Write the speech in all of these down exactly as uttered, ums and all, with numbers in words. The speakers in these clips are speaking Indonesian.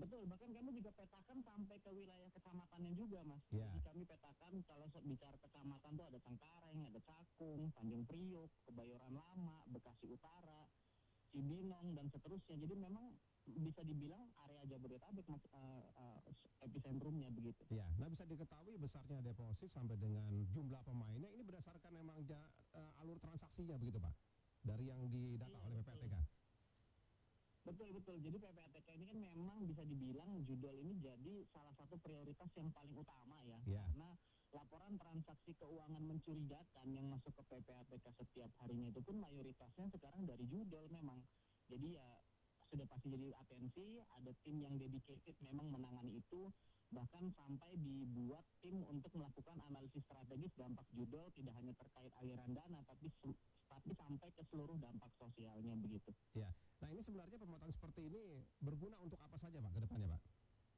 Betul, bahkan kami juga petakan sampai ke wilayah kecamatannya juga, Mas. Ya. Jadi kami petakan kalau bicara kecamatan tuh ada Cengkareng, ada Cakung, Tanjung Priok, Kebayoran Lama, Bekasi Utara, Cibinong, dan seterusnya. Jadi memang bisa dibilang area Jabodetabek mas, uh, uh, epicentrumnya begitu. Ya, nah bisa diketahui besarnya deposit sampai dengan jumlah pemainnya ini berdasarkan memang ja, uh, alur transaksinya begitu Pak? Dari yang didata Iya, oleh P P A T K. Betul, betul. Jadi P P A T K ini kan memang bisa dibilang judol ini jadi salah satu prioritas yang paling utama ya. Ya. Karena laporan transaksi keuangan mencurigakan yang masuk ke P P A T K setiap harinya itu pun mayoritasnya sekarang dari judol memang. Jadi ya sudah pasti jadi atensi, ada tim yang dedicated memang menangani itu, bahkan sampai dibuat tim untuk melakukan analisis strategis dampak judol tidak hanya terkait aliran dana, tapi tapi sampai ke seluruh dampak sosialnya begitu. Ya, nah ini sebenarnya pemotongan seperti ini berguna untuk apa saja Pak ke depannya Pak?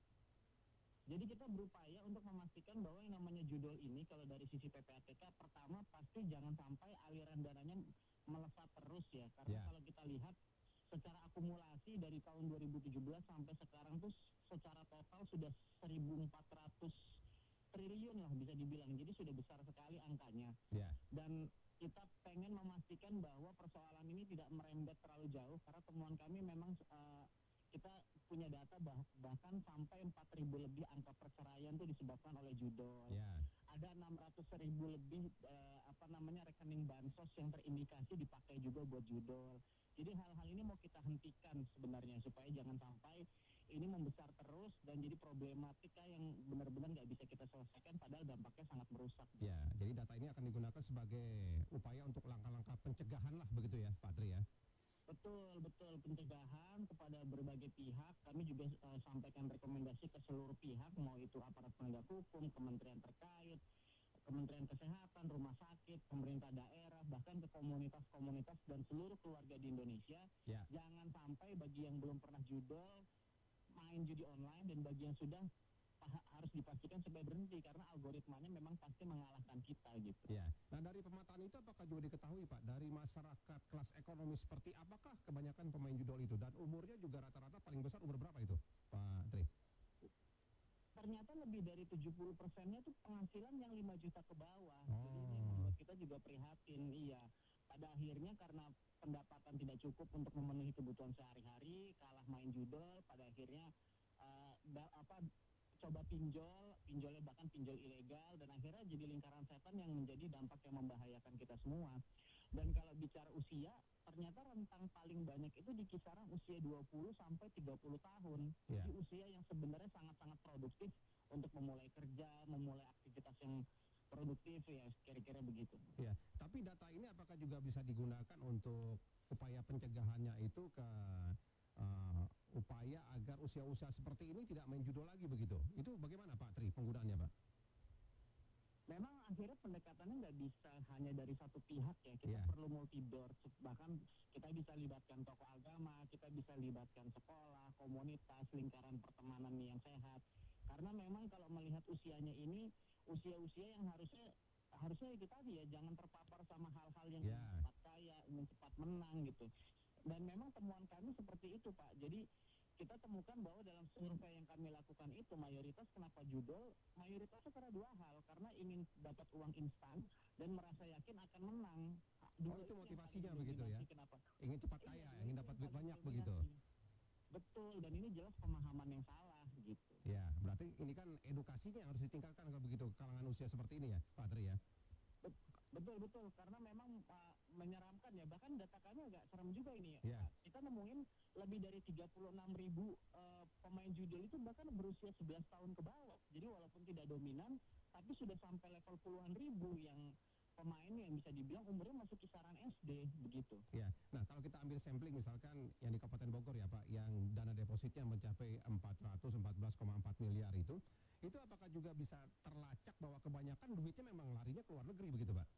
Jadi kita berupaya untuk memastikan bahwa yang namanya judol ini kalau dari sisi P P A T K pertama pasti jangan sampai aliran dananya melesat terus ya, karena Ya. kalau kita lihat secara akumulasi dari tahun dua ribu tujuh belas sampai sekarang tuh secara total sudah seribu empat ratus triliun lah bisa dibilang. Jadi sudah besar sekali angkanya. Ya. Dan kita pengen memastikan bahwa persoalan ini tidak merembet terlalu jauh karena temuan kami memang uh, kita punya data bah bahkan sampai empat ribu lebih angka perceraian itu disebabkan oleh judol. Ya. Ada enam ratus ribu lebih uh, apa namanya rekening bansos yang terindikasi dipakai juga buat judol. Jadi hal-hal ini mau kita hentikan sebenarnya supaya jangan sampai ini membesar terus dan jadi problematika yang benar-benar nggak bisa kita selesaikan padahal dampaknya sangat merusak. Ya, jadi data ini akan digunakan sebagai upaya untuk langkah-langkah pencegahan lah begitu ya Pak Tri ya? Betul, betul, pencegahan kepada berbagai pihak. Kami juga uh, sampaikan rekomendasi ke seluruh pihak, mau itu aparat penegak hukum, kementerian terkait, Kementerian Kesehatan, rumah sakit, pemerintah daerah, bahkan ke komunitas-komunitas dan seluruh keluarga di Indonesia. Ya. Jangan sampai bagi yang belum pernah judol, main judi online, dan bagi yang sudah harus dipastikan supaya berhenti karena algoritmanya memang pasti mengalahkan kita gitu. Ya. Nah dari pemetaan itu apakah juga diketahui Pak dari masyarakat kelas ekonomi seperti apakah kebanyakan pemain judol itu dan umurnya juga rata-rata paling besar umur berapa itu Pak Tri? Ternyata lebih dari tujuh puluh persennya tuh penghasilan yang lima juta ke bawah. Oh. Jadi ini yang membuat kita juga prihatin. Iya. Pada akhirnya karena pendapatan tidak cukup untuk memenuhi kebutuhan sehari-hari, kalah main judol, pada akhirnya uh, da, apa coba pinjol, pinjolnya bahkan pinjol ilegal, dan akhirnya jadi lingkaran setan yang menjadi dampak yang membahayakan kita semua. Dan kalau bicara usia, ternyata rentang paling banyak itu di kisaran usia dua puluh sampai tiga puluh tahun. Yeah. Jadi usia yang sebenarnya sangat-sangat produktif untuk memulai kerja, memulai aktivitas yang produktif ya, kira-kira begitu. Ya, tapi data ini apakah juga bisa digunakan untuk upaya pencegahannya itu ke uh, upaya agar usia-usia seperti ini tidak main judol lagi begitu? Itu bagaimana Pak Tri penggunaannya Pak? Memang akhirnya pendekatannya nggak bisa hanya dari satu pihak ya, kita Yeah. perlu multi door, bahkan kita bisa libatkan tokoh agama, kita bisa libatkan sekolah, komunitas, lingkaran pertemanan yang sehat. Karena memang kalau melihat usianya ini, usia-usia yang harusnya harusnya itu tadi ya, jangan terpapar sama hal-hal yang Yeah. ingin cepat kaya, ingin cepat menang gitu. Dan memang temuan kami seperti itu Pak, jadi kita temukan bahwa dalam survei yang kami lakukan itu mayoritas kenapa judol, mayoritasnya karena dua hal, karena ingin dapat uang instan dan merasa yakin akan menang. Dua Oh itu yang motivasinya paling begitu ya? dominasi kenapa? Ingin cepat Iya, kaya, dua ingin itu dapat yang duit paling banyak dominasi. begitu? Betul, dan ini jelas pemahaman yang salah gitu. Ya, berarti ini kan edukasinya harus ditingkatkan kalau begitu kalangan usia seperti ini ya Pak Tri ya? Betul, betul, karena memang uh, menyeramkan ya, bahkan data kami agak serem juga ini ya. Yeah. Kita nemuin lebih dari tiga puluh enam ribu uh, pemain judol itu bahkan berusia sebelas tahun ke bawah. Jadi walaupun tidak dominan, tapi sudah sampai level puluhan ribu yang pemain yang bisa dibilang umurnya masuk kisaran S D begitu. Ya, nah kalau kita ambil sampling misalkan yang di Kabupaten Bogor ya Pak, yang dana depositnya mencapai empat ratus empat belas koma empat miliar itu, itu apakah juga bisa terlacak bahwa kebanyakan duitnya memang larinya ke luar negeri begitu Pak?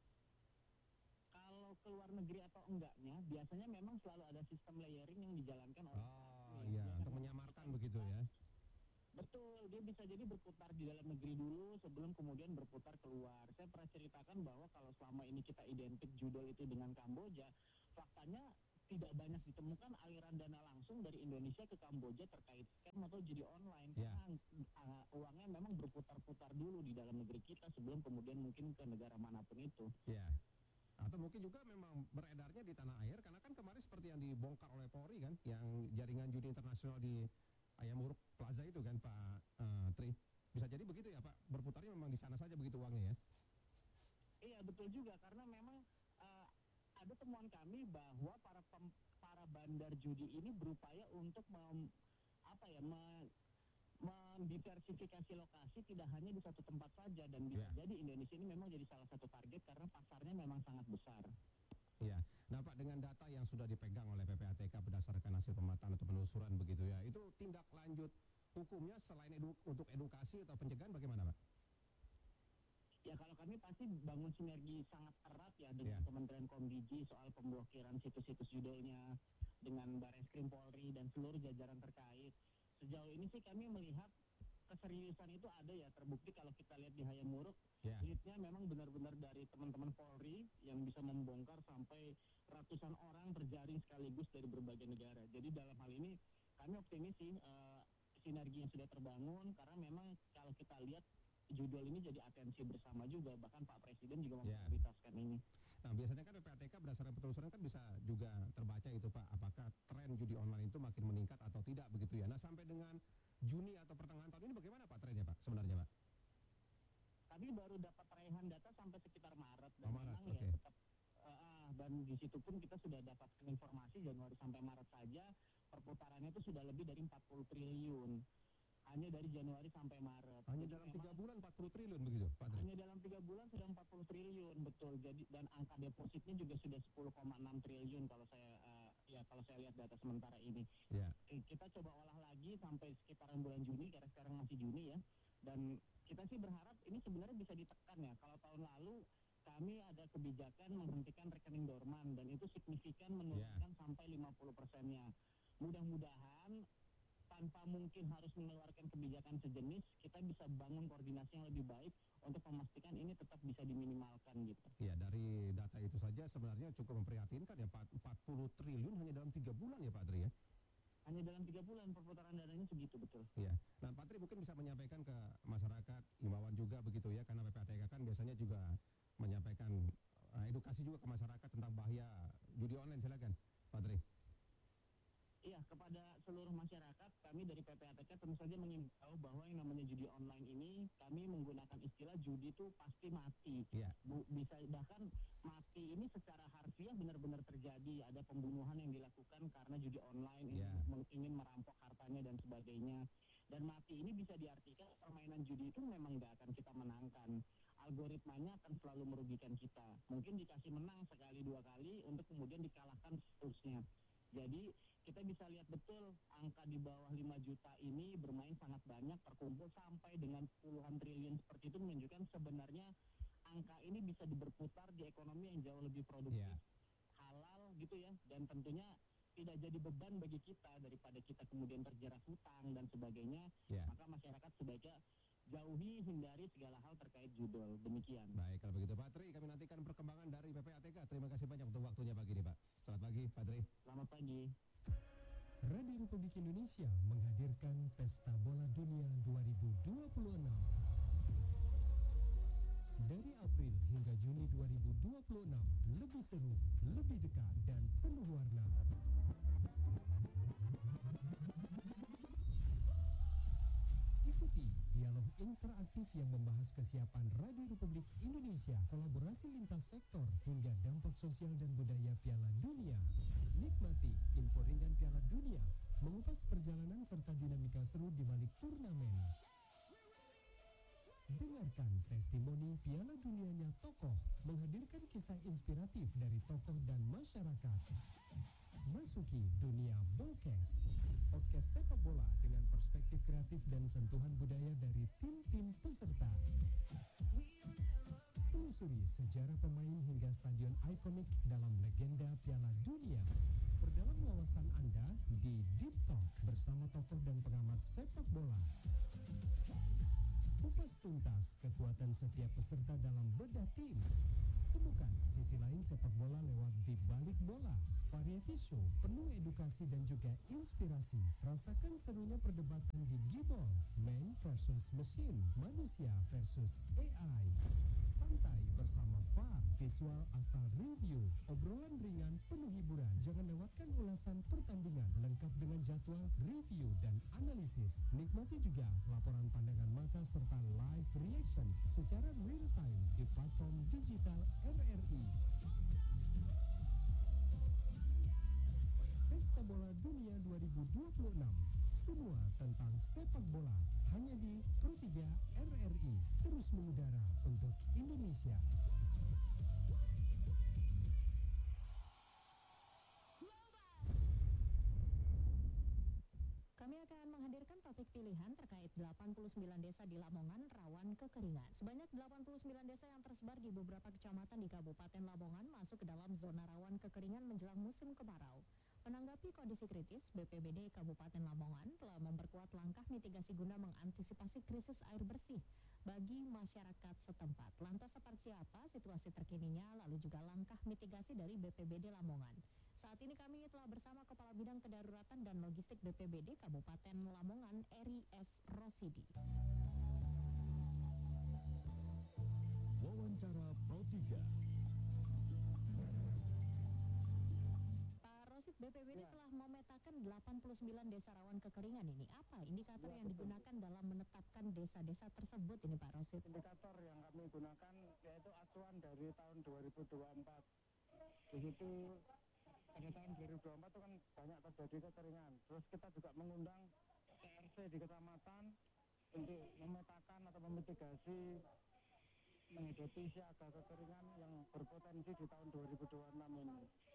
Kalau ke luar negeri atau enggaknya, biasanya memang selalu ada sistem layering yang dijalankan oleh Oh iya, untuk menyamarkan begitu ya? Betul, dia bisa jadi berputar di dalam negeri dulu sebelum kemudian berputar keluar. Saya pernah ceritakan bahwa kalau selama ini kita identik judol itu dengan Kamboja, faktanya tidak banyak ditemukan aliran dana langsung dari Indonesia ke Kamboja terkait scam atau judi online. Ya. Karena uh, uangnya memang berputar-putar dulu di dalam negeri kita sebelum kemudian mungkin ke negara manapun itu. Ya. Atau mungkin juga memang beredarnya di tanah air, karena kan kemarin seperti yang dibongkar oleh Polri kan, yang jaringan judi internasional di Ayam Uruk Plaza itu kan, Pak uh, Tri. Bisa jadi begitu ya Pak, berputarnya memang di sana saja begitu uangnya ya? Iya betul juga, karena memang uh, ada temuan kami bahwa para pem, para bandar judi ini berupaya untuk mem, apa ya me, mendiversifikasi lokasi tidak hanya di satu tempat saja, dan bisa Ya. jadi Indonesia ini memang jadi salah satu target karena pasarnya memang sangat besar. Iya. Nah Pak, dengan data yang sudah dipegang oleh P P A T K berdasarkan hasil pemetaan atau penelusuran begitu ya, itu tindak lanjut hukumnya selain edu untuk edukasi atau pencegahan bagaimana Pak? Ya kalau kami pasti bangun sinergi sangat erat ya dengan Ya. Kementerian Komdiji soal pemblokiran situs-situs judulnya, dengan Barreskrim Polri dan seluruh jajaran terkait. Sejauh ini sih kami melihat keseriusan itu ada ya, terbukti kalau kita lihat di Hayam Wuruk, Ya. leadnya memang benar-benar dari teman-teman Polri yang bisa membongkar sampai ratusan orang terjaring sekaligus dari berbagai negara. Jadi dalam hal ini kami optimis sih uh, sinergi yang sudah terbangun, karena memang kalau kita lihat judul ini jadi atensi bersama juga, bahkan Pak Presiden juga Ya. memprioritaskan ini. Nah biasanya kan P P A T K berdasarkan penelusuran kan bisa juga terbaca itu Pak, apakah tren judi online itu makin meningkat atau tidak begitu ya. Nah sampai dengan Juni atau pertengahan tahun ini bagaimana Pak trennya Pak sebenarnya Pak? Kami baru dapat raihan data sampai sekitar Maret, dan Oh, Maret, memang oke. ya tetap uh, dan di situ pun kita sudah dapatkan informasi Januari sampai Maret saja perputarannya itu sudah lebih dari empat puluh triliun. Hanya dari Januari sampai Maret. Hanya Jadi dalam memang tiga bulan empat puluh triliun begitu Pak Tri? hanya dalam tiga bulan sudah empat puluh triliun, betul. Jadi dan angka depositnya juga sudah sepuluh koma enam triliun kalau saya uh, ya kalau saya lihat data sementara ini. Ya. Eh, kita coba olah lagi sampai sekitaran bulan Juni, karena sekarang masih Juni ya. Dan kita sih berharap ini sebenarnya bisa ditekan ya. Kalau tahun lalu kami ada kebijakan menghentikan rekening dorman, dan itu signifikan menurunkan sampai lima puluh persennya. Mudah-mudahan tanpa mungkin harus mengeluarkan kebijakan sejenis, kita bisa bangun koordinasi yang lebih baik untuk memastikan ini tetap bisa diminimalkan gitu. Ya, dari data itu saja sebenarnya cukup memprihatinkan ya Pak, empat puluh triliun hanya dalam tiga bulan ya Pak Tri ya? Hanya dalam tiga bulan perputaran dananya segitu, betul. Iya. Nah Pak Tri mungkin bisa menyampaikan ke masyarakat, imbauan juga begitu ya, karena P P A T K kan biasanya juga menyampaikan uh, edukasi juga ke masyarakat tentang bahaya judi online, silakan Pak Tri. Iya, kepada seluruh masyarakat, kami dari P P A T K tentu saja mengimbau bahwa yang namanya judi online ini, kami menggunakan istilah judi itu pasti mati. Iya. Bu, bisa bahkan mati ini secara harfiah benar-benar terjadi. Ada pembunuhan yang dilakukan karena judi online, Iya. ingin, ingin merampok hartanya dan sebagainya. Dan mati ini bisa diartikan permainan judi itu memang nggak akan kita menangkan. Algoritmanya akan selalu merugikan kita. Mungkin dikasih menang sekali dua kali untuk kemudian dikalahkan seterusnya. Jadi kita bisa lihat betul angka di bawah lima juta ini bermain sangat banyak, terkumpul sampai dengan puluhan triliun seperti itu, menunjukkan sebenarnya angka ini bisa berputar di ekonomi yang jauh lebih produktif, Yeah. halal gitu ya, dan tentunya tidak jadi beban bagi kita daripada kita kemudian terjerat hutang dan sebagainya. Yeah. Maka masyarakat sebaiknya jauhi, hindari segala hal terkait judul. Demikian. Baik, kalau begitu Pak Tri, kami nantikan perkembangan dari P P A T K. Terima kasih banyak untuk waktunya pagi ini Pak. Selamat pagi Pak Tri. Selamat pagi. Radio Republik Indonesia menghadirkan Pesta Bola Dunia dua ribu dua puluh enam. Dari April hingga Juni dua ribu dua puluh enam, lebih seru, lebih dekat, dan penuh warna. Ikuti dialog interaktif yang membahas kesiapan Radio Republik Indonesia, kolaborasi lintas sektor, hingga dampak sosial dan budaya Piala Dunia. Nikmati info ringan Piala Dunia, mengupas perjalanan serta dinamika seru di balik turnamen. Dengarkan testimoni Piala Dunianya tokoh, menghadirkan kisah inspiratif dari tokoh dan masyarakat. Masuki dunia Ballcast, podcast sepak bola dengan perspektif kreatif dan sentuhan budaya dari tim-tim peserta. Telusuri sejarah pemain hingga stadion ikonik dalam legenda Piala Dunia. Perdalam wawasan Anda di Deep Talk bersama tokoh dan pengamat sepak bola. Kupas tuntas kekuatan setiap peserta dalam bedah tim. Temukan sisi lain sepak bola lewat Di Balik Bola, variety show penuh edukasi dan juga inspirasi. Rasakan serunya perdebatan di Gibol, man versus machine, manusia versus A I. Santai bersama F A R, visual asal review, obrolan ringan penuh hiburan. Jangan lewatkan ulasan pertandingan lengkap dengan jadwal, review, dan analisis. Nikmati juga laporan pandangan mata serta live reaction secara real time di platform digital R R I. Pesta Bola Dunia dua ribu dua puluh enam. Semua tentang sepak bola hanya di Pro tiga R R I, terus mengudara untuk Indonesia. Kami akan menghadirkan topik pilihan terkait delapan puluh sembilan desa di Lamongan rawan kekeringan. Sebanyak delapan puluh sembilan desa yang tersebar di beberapa kecamatan di Kabupaten Lamongan masuk ke dalam zona rawan kekeringan menjelang musim kemarau. Menanggapi kondisi kritis, B P B D Kabupaten Lamongan telah memperkuat langkah mitigasi guna mengantisipasi krisis air bersih bagi masyarakat setempat. Lantas seperti apa situasi terkininya, lalu juga langkah mitigasi dari B P B D Lamongan. Saat ini kami telah bersama Kepala Bidang Kedaruratan dan Logistik B P B D Kabupaten Lamongan, Eri S. Rosidi. Wawancara Pro tiga. Pak Rosid, B P B D telah memetakan delapan puluh sembilan desa rawan kekeringan ini. Apa indikator yang digunakan dalam menetapkan desa-desa tersebut ini, Pak Rosid? Indikator yang kami gunakan yaitu acuan dari tahun dua ribu dua puluh empat. Di situ pada tahun dua ribu dua puluh empat itu kan banyak terjadi kekeringan. Terus kita juga mengundang T R C di kecamatan untuk memetakan atau memitigasi menghadapi siaga kekeringan yang berpotensi di tahun dua ribu dua puluh enam ini.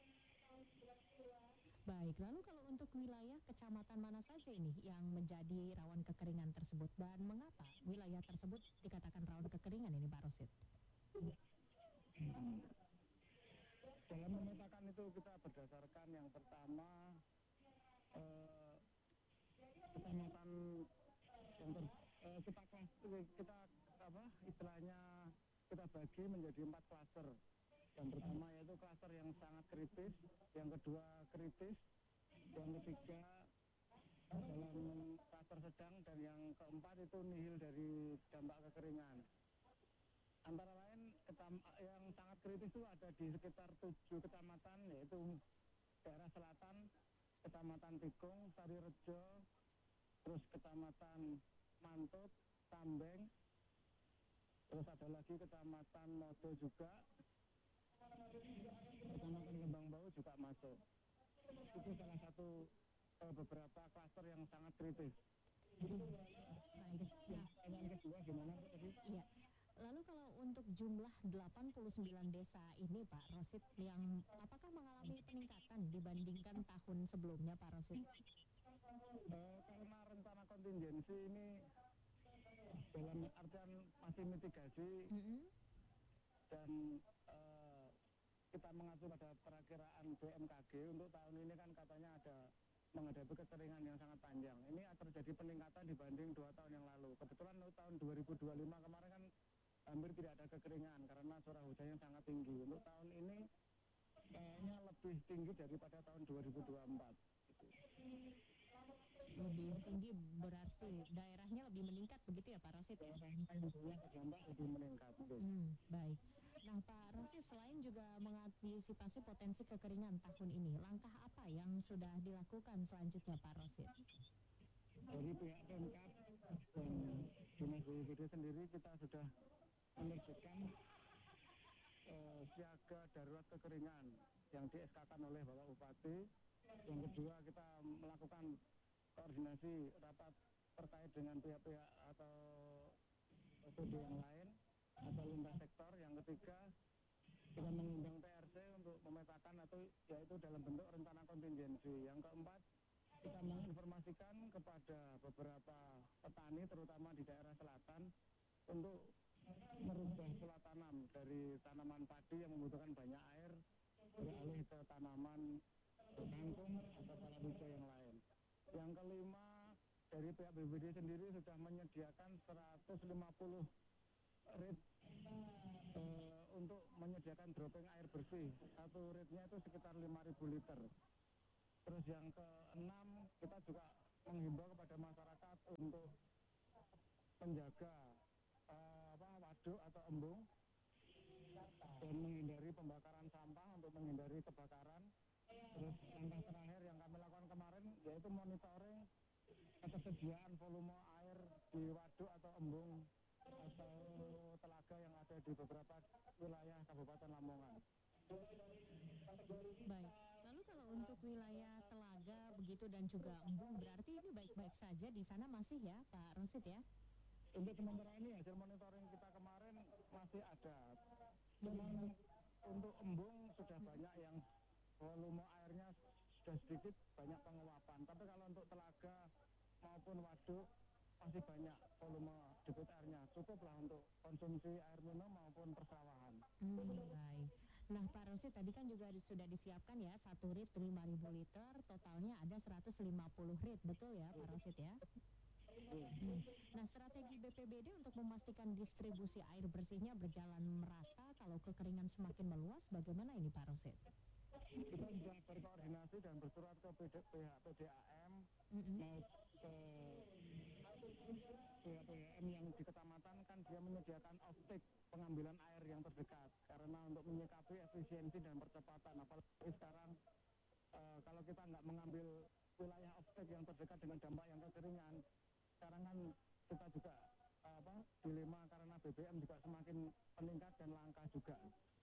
Baik, lalu kalau untuk wilayah kecamatan mana saja ini yang menjadi rawan kekeringan tersebut dan mengapa wilayah tersebut dikatakan rawan kekeringan ini, Pak Rosid? Hmm. Dalam memetakan itu kita berdasarkan yang pertama eh, kecamatan yang ter, eh, kita kita apa istilahnya kita bagi menjadi empat klaster. Yang pertama yaitu klaster yang sangat kritis, yang kedua kritis, yang ketiga dalam klaster sedang, dan yang keempat itu nihil dari dampak kekeringan. Antara lain yang sangat kritis itu ada di sekitar tujuh kecamatan, yaitu daerah selatan, kecamatan Tikung, Sarirejo, terus kecamatan Mantut, Tambeng, terus ada lagi kecamatan Modo juga, kecamatan Kembang Bau juga masuk. Itu salah satu eh, beberapa klaster yang sangat kritis. Baik, nah, yang kedua gimana tadi? iya. Lalu kalau untuk jumlah delapan puluh sembilan desa ini, Pak Rosid, yang apakah mengalami peningkatan dibandingkan tahun sebelumnya, Pak Rosid? Eh, karena rencana kontingensi ini dalam artian masih mitigasi Mm-hmm. dan eh, kita mengacu pada perakiraan B M K G untuk tahun ini kan katanya ada menghadapi kekeringan yang sangat panjang. Ini terjadi peningkatan dibanding dua tahun yang lalu. Kebetulan untuk tahun dua ribu dua puluh lima kemarin kan hampir tidak ada kekeringan karena curah hujannya sangat tinggi. Untuk tahun ini kayaknya lebih tinggi daripada tahun dua ribu dua puluh empat. Lebih tinggi berarti daerahnya lebih meningkat begitu ya, Pak Rosid? Daerahnya terdampak lebih meningkat. Hmm, baik. Nah, Pak Rosid, selain juga mengantisipasi potensi kekeringan tahun ini, langkah apa yang sudah dilakukan selanjutnya, Pak Rosid? Dari pihak Pemkab dan Dinas B P B D sendiri kita sudah menerbitkan eh, siaga darurat kekeringan yang di S K-kan oleh Bapak Bupati. Yang kedua, kita melakukan koordinasi rapat terkait dengan pihak-pihak atau P D yang lain atau lintas sektor. Yang ketiga, kita mengundang T R C untuk memetakan atau yaitu dalam bentuk rencana kontingensi. Yang keempat, kita menginformasikan kepada beberapa petani terutama di daerah selatan untuk merubah pola tanam dari tanaman padi yang membutuhkan banyak air beralih ke tanaman kangkung atau palawija yang lain. Yang kelima, dari pihak B P B D sendiri sudah menyediakan seratus lima puluh rit eh, untuk menyediakan dropping air bersih. Satu rate-nya itu sekitar lima ribu liter. Terus yang keenam, kita juga menghimbau kepada masyarakat untuk menjaga uh, apa, waduk atau embung dan menghindari pembakaran sampah untuk menghindari kebakaran. Terus langkah terakhir yang kami lakukan kemarin yaitu monitoring ketersediaan volume air di waduk atau embung atau telaga yang ada di beberapa wilayah Kabupaten Lamongan. Baik, lalu kalau untuk wilayah telaga begitu dan juga embung, berarti ini baik-baik saja di sana masih ya Pak Rosid ya? Untuk sementara ini hasil monitoring kita kemarin masih ada. Cuman untuk embung sudah banyak yang volume airnya sudah sedikit banyak penguapan. Tapi kalau untuk telaga maupun waduk masih banyak volume debit airnya. Cukuplah untuk konsumsi air minum maupun persawahan. Hmm, baik. Nah Pak Rosid tadi kan juga di- sudah disiapkan ya satu rit lima ribu liter, totalnya ada seratus lima puluh rit, betul ya Pak Rosid ya? Hmm. Nah strategi B P B D untuk memastikan distribusi air bersihnya berjalan merata kalau kekeringan semakin meluas, bagaimana ini Pak Rosid? Kita sudah berkoordinasi dan bersurat ke P D, pihak P D A M Mm-mm. mau ke pihak P D A M yang di kecamatan kan dia menyediakan off-take pengambilan air yang terdekat karena untuk menyikapi efisiensi dan percepatan. Apalagi sekarang eh, kalau kita nggak mengambil wilayah off-take yang terdekat dengan dampak yang kekeringan, sekarang kan kita juga eh, apa dilema karena B B M juga semakin meningkat dan langka juga.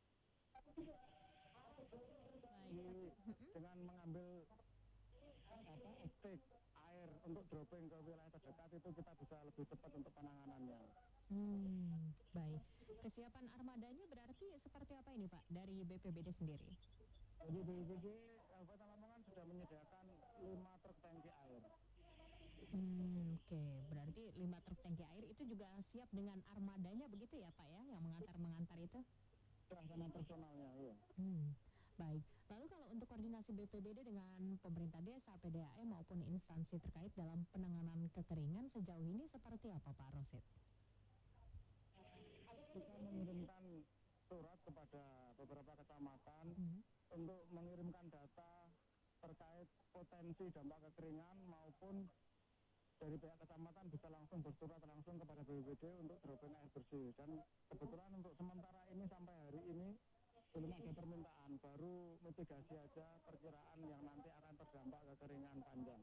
Jadi, dengan mengambil apa off-take air untuk dropping ke wilayah terdekat itu kita bisa lebih cepat untuk penanganannya. Hmm, baik. Kesiapan armadanya berarti seperti apa ini Pak dari B P B D sendiri? Jadi B P B D Kabupaten Lamongan sudah menyediakan lima truk tangki air. Hmm, oke. Berarti lima truk tangki air itu juga siap dengan armadanya begitu ya Pak ya, yang mengantar-mengantar itu? Sudah sama personalnya, iya. Hmm, baik. Lalu kalau untuk koordinasi B P B D dengan pemerintah desa, P D A M maupun instansi terkait dalam penanganan kekeringan sejauh ini seperti apa Pak Rosid? Kita mengirimkan surat kepada beberapa kecamatan Hmm. untuk mengirimkan data terkait potensi dampak kekeringan maupun dari pihak kecamatan bisa langsung bersurat langsung kepada B P B D untuk dropping air bersih. Dan kebetulan untuk sementara ini sampai hari ini belum ada permintaan, baru mitigasi aja perkiraan yang nanti akan terdampak kekeringan panjang.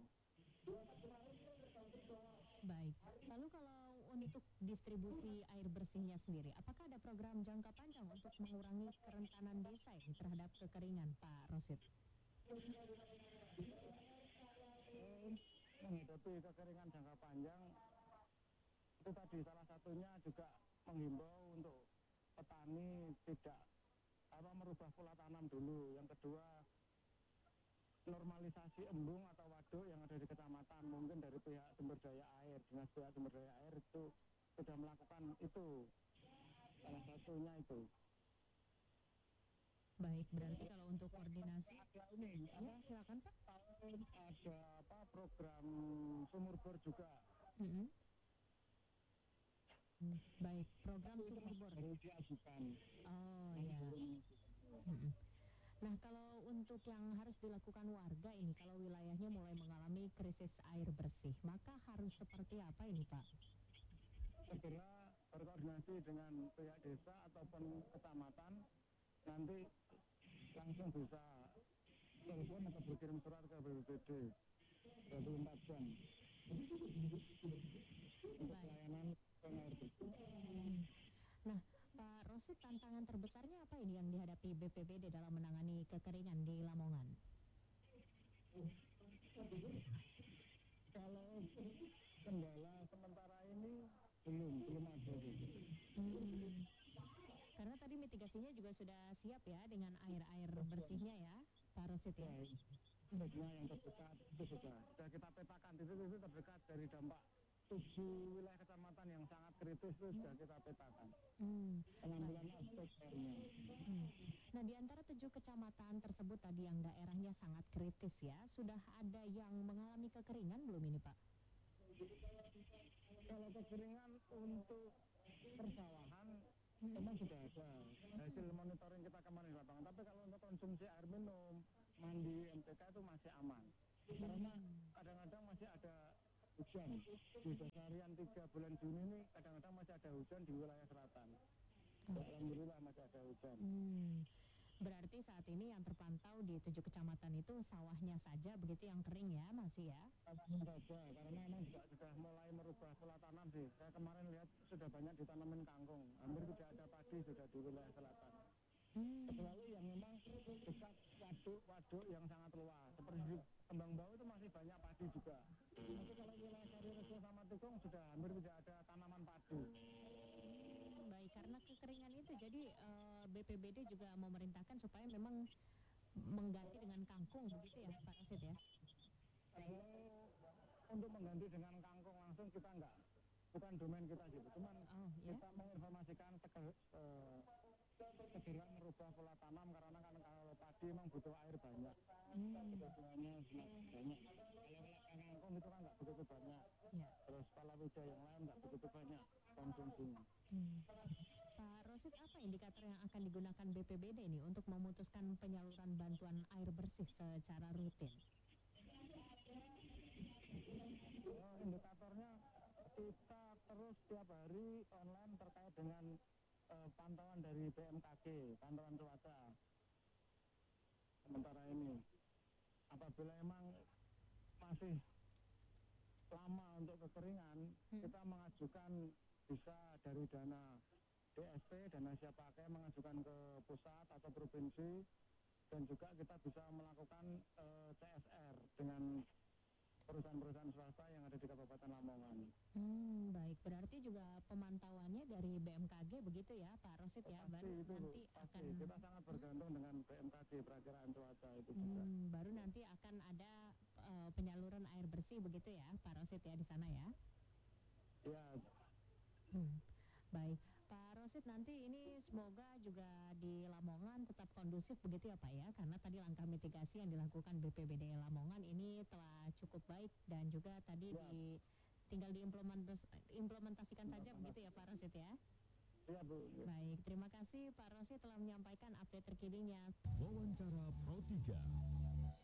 Baik. Lalu kalau untuk distribusi air bersihnya sendiri, apakah ada program jangka panjang untuk mengurangi kerentanan desa ini terhadap kekeringan Pak Rosid? Eh, menghadapi kekeringan jangka panjang itu tadi salah satunya juga menghimbau untuk petani tidak apa merubah pola tanam dulu. Yang kedua normalisasi embung atau waduk yang ada di kecamatan, mungkin dari pihak sumber daya air, dinas pihak sumber daya air itu sudah melakukan itu, salah satunya itu. Baik, berarti kalau untuk koordinasi, Ada ini ya apa silakan Pak. tahun ada apa program sumur bor juga. Mm-mm. Hmm, baik, program sumur bor. Baru diajukan. Oh ya. Mm-mm. Nah kalau untuk yang harus dilakukan warga ini, kalau wilayahnya mulai mengalami krisis air bersih, maka harus seperti apa ini Pak? Segera berkoordinasi dengan pihak desa ataupun kecamatan, nanti langsung bisa telepon atau berkirim surat ke B P B D dua puluh empat jam untuk pelayanan air bersih. Hmm. Nah Pak Rosid, tantangan terbesarnya apa ini yang dihadapi B P B D dalam menangani kekeringan di Lamongan? Kalau kendala sementara ini belum belum ada gitu. Hmm. Karena tadi mitigasinya juga sudah siap ya dengan air-air bersihnya ya Pak Rosid ya? Ya, titiknya yang terdekat itu sudah sudah kita petakan, titik-titik terdekat dari dampak tujuh wilayah kecamatan yang sangat kritis itu sudah kita petakan Hmm. pengambilan aspek airnya. Hmm. Nah, di antara tujuh kecamatan tersebut tadi yang daerahnya sangat kritis ya, sudah ada yang mengalami kekeringan belum ini Pak? Kalau kekeringan untuk persawahan Hmm. Memang sudah ada hasil monitoring kita kemarin di lapangan. Tapi kalau untuk konsumsi air minum, mandi, M T K itu masih aman. Karena kadang-kadang masih ada hujan. Di seharian tiga bulan Juni ini kadang-kadang masih ada hujan di wilayah selatan. Alhamdulillah masih ada hujan. Hmm. Berarti saat ini yang terpantau di tujuh kecamatan itu sawahnya saja begitu yang kering ya, masih ya? Tanahnya saja, karena memang juga sudah mulai merubah pola tanam sih. Saya kemarin lihat sudah banyak ditanamin kangkung. Hampir tidak ada padi sudah di wilayah selatan. Hmm. Kecuali yang memang dekat waduk-waduk yang sangat luas. Seperti di Kembang Bau itu masih banyak padi juga. Tapi kalau wilayah Sarirejo sama Tikung sudah hampir tidak ada tanaman padi. Baik, karena kekeringan itu jadi eh, B P B D juga memerintahkan supaya memang mengganti dengan kangkung begitu ya Pak Rosid ya? Kalau untuk mengganti dengan kangkung langsung kita enggak, bukan domain kita gitu. Cuman Oh ya? kita menginformasikan seger, eh, segera merubah pola tanam karena kan kalau padi memang butuh air banyak. Hmm. Kebutuhannya semakin banyak. Kalau kangkung itu kan nggak begitu banyak. Ya. Terus palawija yang lain nggak begitu banyak konsumsinya. Hmm. Pak Rosid, apa indikator yang akan digunakan B P B D ini untuk memutuskan penyaluran bantuan air bersih secara rutin? Oh, indikatornya kita terus setiap hari online terkait dengan eh, pantauan dari B M K G, pantauan cuaca. Sementara ini, apabila emang masih lama untuk kekeringan, Hmm. kita mengajukan bisa dari dana D S P, dana siap pakai, mengajukan ke pusat atau provinsi, dan juga kita bisa melakukan eh, C S R dengan perusahaan-perusahaan swasta yang ada di Kabupaten Lamongan. Hmm, baik. Berarti juga pemantauannya dari B M K G begitu ya Pak Rosid ya? Pasti Baru itu, nanti pasti. akan Kita sangat bergantung dengan B M K G, perakiraan cuaca itu juga. hmm, baru nanti akan ada eh, penyaluran air bersih begitu ya Pak Rosid ya di sana ya? Ya, Hmm, baik. Pak Rosid, nanti ini semoga juga di Lamongan tetap kondusif begitu ya Pak ya, karena tadi langkah mitigasi yang dilakukan B P B D Lamongan ini telah cukup baik dan juga tadi Ya. di tinggal diimplementas, implementasikan saja begitu ya Pak Rosid ya. iya Bu. Baik, terima kasih Pak Rosid telah menyampaikan update terkininya. Wawancara Pro tiga.